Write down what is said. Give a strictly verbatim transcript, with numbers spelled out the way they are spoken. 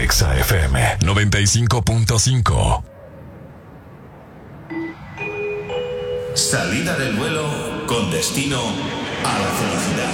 Exa F M noventa y cinco punto cinco. Salida del vuelo con destino a la felicidad.